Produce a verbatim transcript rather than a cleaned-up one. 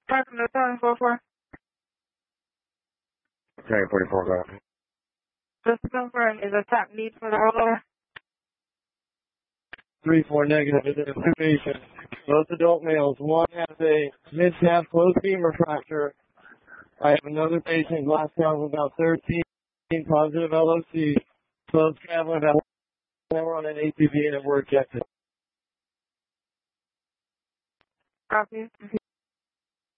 Five from the seven four four. Tango forty-four, go ahead. Just to confirm, is a tap need for the rollover? three four negative. Is it a two patient? Both adult males. One has a mid-calf closed femur fracture. I have another patient, glass count of about thirteen, positive L O C, closed traveling about an hour on an A T V and it were ejected. Copy.